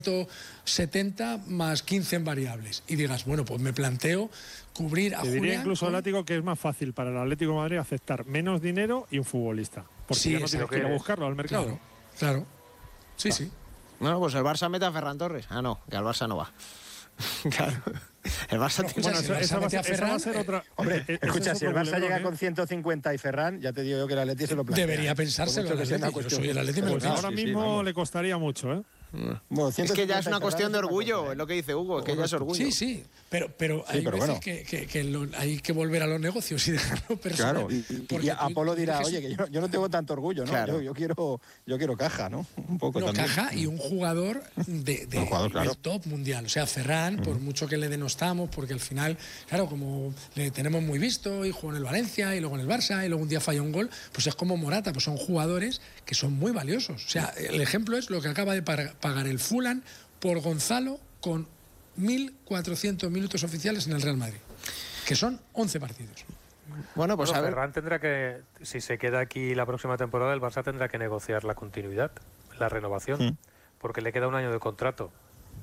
70 más 15 en variables y digas, bueno, pues me planteo cubrir a Te diría Julián incluso, Látigo, que es más fácil para el Atlético de Madrid aceptar menos dinero y un futbolista, porque Sí, ya no tienes que ir a buscarlo al mercado. Claro. Sí, sí. Bueno, pues el Barça mete a Ferran Torres. Ah, no, que al Barça no va. Claro. El Barça tiene... Bueno, esa va a ser otra... Hombre, escucha, si el Barça llega con 150 y Ferran, ya te digo yo que el Atleti se lo plantea. Debería pensárselo el Atleti. Yo soy el Atleti, pues ahora mismo le costaría mucho, ¿eh? Bueno, es que ya es una cuestión de orgullo, es lo que dice Hugo, es que ya es orgullo. Sí, pero hay veces que hay que volver a los negocios y dejarlo personal. Claro, y Apolo dirá, oye, que yo no tengo tanto orgullo, ¿no? Claro. Yo quiero caja, ¿no? Un poco también. Caja y un jugador del top mundial. O sea, Ferran, por mucho que le denostamos, porque al final, claro, como le tenemos muy visto y jugó en el Valencia y luego en el Barça y luego un día falla un gol, pues es como Morata, pues son jugadores que son muy valiosos. O sea, el ejemplo es lo que acaba de pagar el Fulham por Gonzalo con 1.400 minutos oficiales en el Real Madrid, que son 11 partidos. Bueno, pues a ver. Ferran tendrá que, si se queda aquí la próxima temporada, el Barça tendrá que negociar la continuidad, la renovación, porque le queda un año de contrato.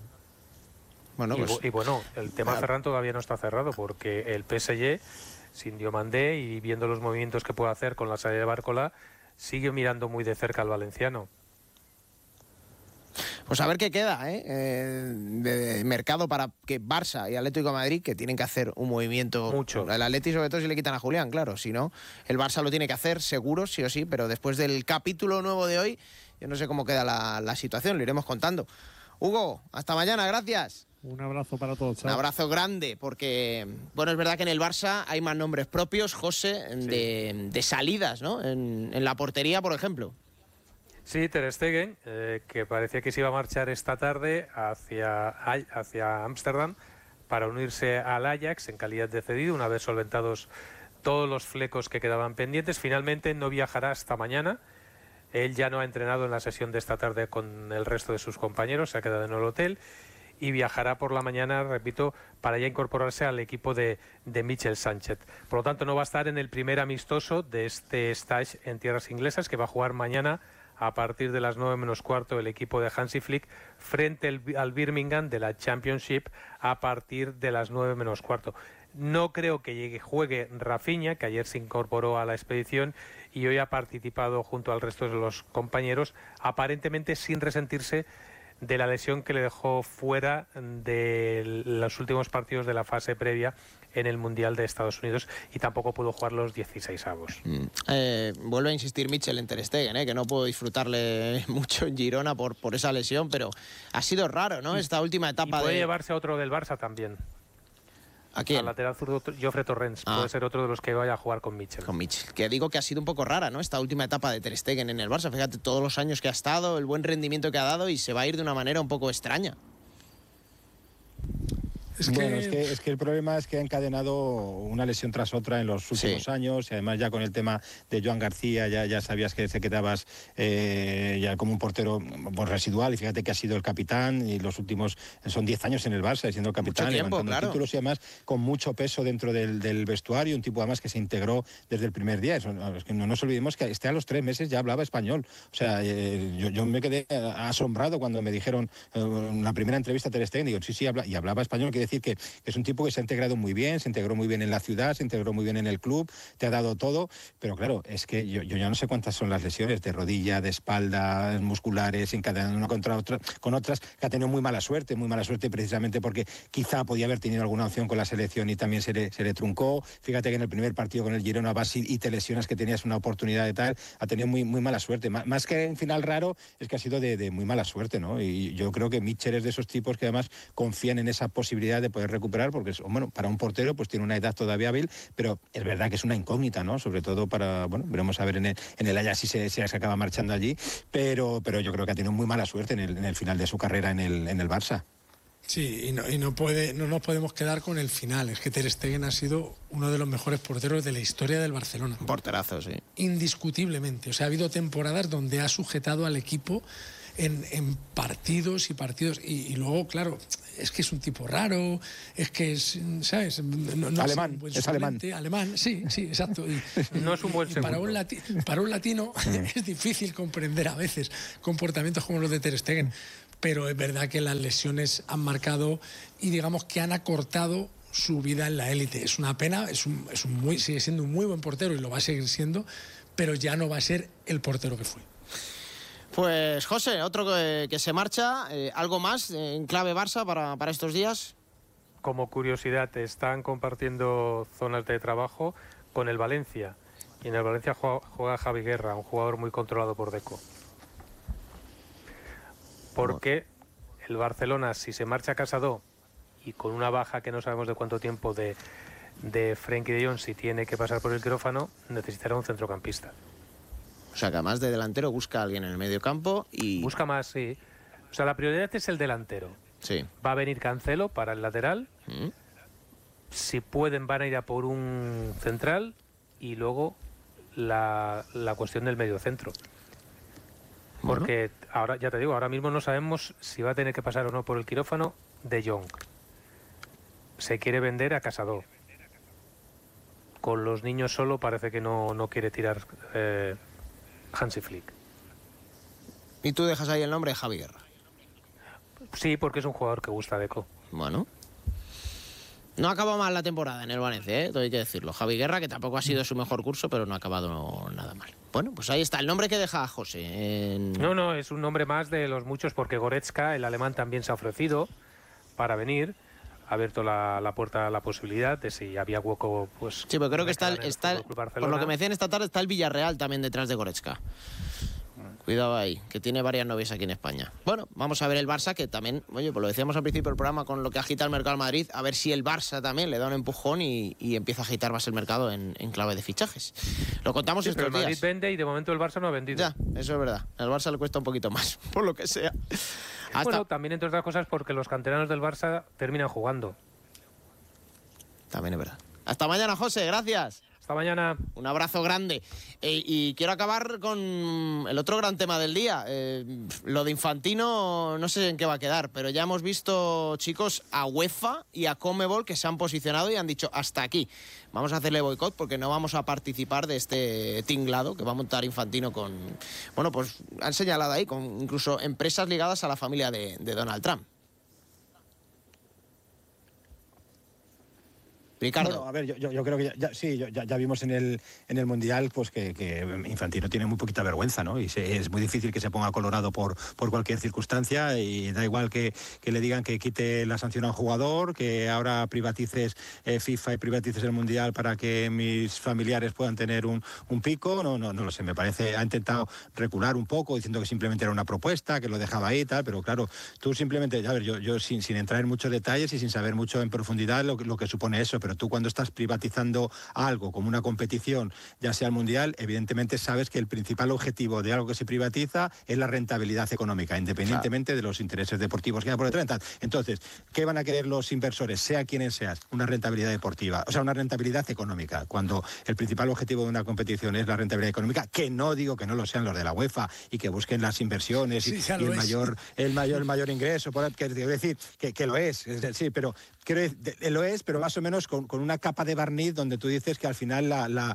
Bueno, y bueno, el tema Ferran todavía no está cerrado, porque el PSG, sin Diomandé y viendo los movimientos que puede hacer con la salida de Bárcola, sigue mirando muy de cerca al valenciano. Pues a ver qué queda, de mercado para que Barça y Atlético de Madrid, que tienen que hacer un movimiento. Mucho. El Atleti, sobre todo, si le quitan a Julián, claro. Si no, el Barça lo tiene que hacer, seguro, sí o sí. Pero después del capítulo nuevo de hoy, yo no sé cómo queda la situación, lo iremos contando. Hugo, hasta mañana, gracias. Un abrazo para todos. Chao. Un abrazo grande, porque, bueno, es verdad que en el Barça hay más nombres propios, José, de salidas, ¿no? En la portería, por ejemplo. Sí, Ter Stegen, que parecía que se iba a marchar esta tarde hacia Ámsterdam para unirse al Ajax en calidad de cedido, una vez solventados todos los flecos que quedaban pendientes. Finalmente no viajará hasta mañana. Él ya no ha entrenado en la sesión de esta tarde con el resto de sus compañeros, se ha quedado en el hotel y viajará por la mañana, repito, para ya incorporarse al equipo de Michel Sánchez. Por lo tanto, no va a estar en el primer amistoso de este stage en tierras inglesas, que va a jugar mañana a partir de las 9 menos cuarto el equipo de Hansi Flick frente al Birmingham de la Championship a partir de las 9 menos cuarto. No creo que juegue Rafinha, que ayer se incorporó a la expedición y hoy ha participado junto al resto de los compañeros, aparentemente sin resentirse de la lesión que le dejó fuera de los últimos partidos de la fase previa en el Mundial de Estados Unidos, y tampoco pudo jugar los 16avos. Vuelve a insistir Michel en Ter Stegen, que no puedo disfrutarle mucho en Girona por esa lesión, pero ha sido raro, ¿no? Esta última etapa. Y puede llevarse a otro del Barça también. ¿A quién? Al lateral zurdo Jofre Torrens. Puede ser otro de los que vaya a jugar con Michel. Con Michel. Que digo que ha sido un poco rara, ¿no? Esta última etapa de Ter Stegen en el Barça. Fíjate todos los años que ha estado, el buen rendimiento que ha dado, y se va a ir de una manera un poco extraña. Es que el problema es que ha encadenado una lesión tras otra en los últimos años, y además ya con el tema de Joan García ya sabías que te quedabas ya como un portero residual, y fíjate que ha sido el capitán, y los últimos son 10 años en el Barça siendo el capitán, levantando títulos, y además con mucho peso dentro del vestuario, un tipo además que se integró desde el primer día. Es que no nos olvidemos que a los 3 meses ya hablaba español. O sea, yo me quedé asombrado cuando me dijeron en la primera entrevista a Ter Stegen, digo, sí, hablaba español, que decir que es un tipo que se ha integrado muy bien, se integró muy bien en la ciudad, se integró muy bien en el club, te ha dado todo, pero claro, es que yo ya no sé cuántas son las lesiones de rodilla, de espalda, musculares, encadenando una contra otra, con otras, que ha tenido muy mala suerte precisamente porque quizá podía haber tenido alguna opción con la selección y también se le truncó. Fíjate que en el primer partido con el Girona vas y te lesionas, que tenías una oportunidad de tal, ha tenido muy mala suerte. Más que en final raro, es que ha sido de muy mala suerte, ¿no? Y yo creo que Michel es de esos tipos que además confían en esa posibilidad de poder recuperar, porque bueno, para un portero pues tiene una edad todavía hábil, pero es verdad que es una incógnita, ¿no? Sobre todo veremos a ver en el Ajax si se acaba marchando allí, pero yo creo que ha tenido muy mala suerte en el final de su carrera en el Barça. Sí, y no nos podemos quedar con el final. Es que Ter Stegen ha sido uno de los mejores porteros de la historia del Barcelona. Porterazo, sí. Indiscutiblemente. O sea, ha habido temporadas donde ha sujetado al equipo en partidos y luego, claro, es que es un tipo raro, es que es, ¿sabes? No alemán, es alemán, sí, exacto. Y no es un buen segundo. Para un latino es difícil comprender a veces comportamientos como los de Ter Stegen. pero es verdad que las lesiones han marcado y digamos que han acortado su vida en la élite. Es una pena, sigue siendo un muy buen portero y lo va a seguir siendo, pero ya no va a ser el portero que fue. Pues José, otro que se marcha, ¿algo más en clave Barça para estos días? Como curiosidad, están compartiendo zonas de trabajo con el Valencia. Y en el Valencia juega Javi Guerra, un jugador muy controlado por Deco. Porque el Barcelona, si se marcha Casado y con una baja que no sabemos de cuánto tiempo de Frenkie de Jong, si tiene que pasar por el quirófano, necesitará un centrocampista. O sea, que además de delantero busca a alguien en el medio campo y... Busca más, sí. O sea, la prioridad es el delantero. Sí. Va a venir Cancelo para el lateral. Si pueden, van a ir a por un central. Y luego la cuestión del medio centro. Porque ahora, ya te digo, ahora mismo no sabemos si va a tener que pasar o no por el quirófano de Jong. Se quiere vender a Casado. Con los niños solo parece que no quiere tirar Hansi Flick. ¿Y tú dejas ahí el nombre de Javi Guerra? Sí, porque es un jugador que gusta a Deco. Bueno. No acaba mal la temporada en el Valencia, todo hay que decirlo. Javi Guerra, que tampoco ha sido su mejor curso, pero no ha acabado nada mal. Bueno, pues ahí está el nombre que deja José. No, es un nombre más de los muchos, porque Goretzka, el alemán, también se ha ofrecido para venir. Ha abierto la puerta a la posibilidad de si había hueco, pues... Sí, pero creo que está por lo que me decían esta tarde, está el Villarreal también detrás de Goretzka. Cuidado ahí, que tiene varias novias aquí en España. Bueno, vamos a ver el Barça, que también, oye, pues lo decíamos al principio del programa con lo que agita el mercado de Madrid, a ver si el Barça también le da un empujón y empieza a agitar más el mercado en clave de fichajes. Lo contamos estos días. Pero el Madrid vende y de momento el Barça no ha vendido. Ya, eso es verdad. Al Barça le cuesta un poquito más, por lo que sea. Bueno, también entre otras cosas porque los canteranos del Barça terminan jugando. También es verdad. Hasta mañana, José, gracias. Hasta mañana. Un abrazo grande. Y quiero acabar con el otro gran tema del día. Lo de Infantino no sé en qué va a quedar, pero ya hemos visto, chicos, a UEFA y a Conmebol que se han posicionado y han dicho hasta aquí. Vamos a hacerle boicot porque no vamos a participar de este tinglado que va a montar Infantino con... Bueno, pues han señalado ahí, con incluso empresas ligadas a la familia de Donald Trump. Ricardo. Bueno, a ver, yo creo que ya vimos en el Mundial pues que Infantino tiene muy poquita vergüenza, ¿no? Y es muy difícil que se ponga colorado por cualquier circunstancia, y da igual que le digan que quite la sanción a un jugador, que ahora privatices FIFA y privatices el Mundial para que mis familiares puedan tener un pico. No lo sé, me parece, ha intentado recular un poco diciendo que simplemente era una propuesta, que lo dejaba ahí y tal, pero claro, tú simplemente, a ver, yo sin entrar en muchos detalles y sin saber mucho en profundidad lo que supone eso, pero tú cuando estás privatizando algo como una competición, ya sea el Mundial, evidentemente sabes que el principal objetivo de algo que se privatiza es la rentabilidad económica, independientemente de los intereses deportivos que hay por detrás. Entonces, ¿qué van a querer los inversores, sea quienes seas? Una rentabilidad deportiva, o sea, una rentabilidad económica. Cuando el principal objetivo de una competición es la rentabilidad económica, que no digo que no lo sean los de la UEFA y que busquen las inversiones y el mayor ingreso, quiero decir que lo es, sí, pero lo es, pero más o menos con una capa de barniz donde tú dices que al final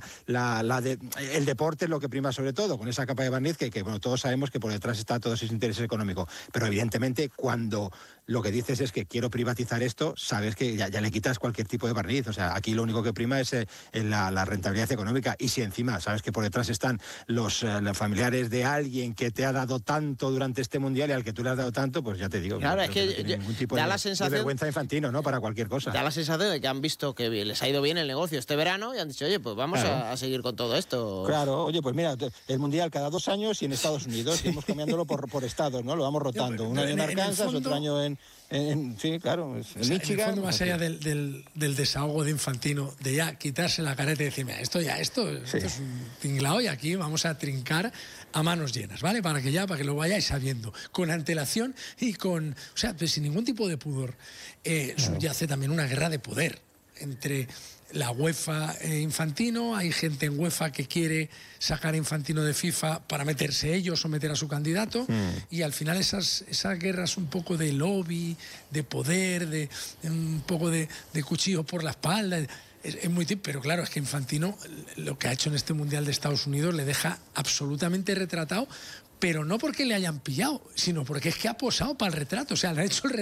el deporte es lo que prima sobre todo, con esa capa de barniz que bueno, todos sabemos que por detrás está todo ese interés económico. Pero evidentemente cuando lo que dices es que quiero privatizar esto, sabes que ya le quitas cualquier tipo de barniz. O sea, aquí lo único que prima es la rentabilidad económica. Y si encima sabes que por detrás están los familiares de alguien que te ha dado tanto durante este Mundial y al que tú le has dado tanto, pues ya te digo. Claro, es que no ningún tipo da de la sensación, vergüenza Infantino, ¿no? Para cualquier cosa. Da la sensación de que han visto que les ha ido bien el negocio este verano y han dicho, oye, pues vamos a seguir con todo esto. Claro, oye, pues mira, el Mundial cada 2 años y en Estados Unidos, y hemos cambiándolo por estados, ¿no? Lo vamos rotando. Un año en Arkansas, otro año en sí, claro, en Michigan. En el fondo, más allá del desahogo de Infantino, de ya quitarse la careta y decir, mira, esto es un tinglao y aquí vamos a trincar a manos llenas, ¿vale? Para que lo vayáis sabiendo, con antelación y con, o sea, pues sin ningún tipo de pudor. Subyace también una guerra de poder entre la UEFA e Infantino. Hay gente en UEFA que quiere sacar a Infantino de FIFA para meterse ellos o meter a su candidato, y al final esas guerras un poco de lobby, de poder, de un poco de cuchillo por la espalda, es muy típico. Pero claro, es que Infantino lo que ha hecho en este Mundial de Estados Unidos le deja absolutamente retratado pero no porque le hayan pillado, sino porque es que ha posado para el retrato, o sea, le han hecho el retrato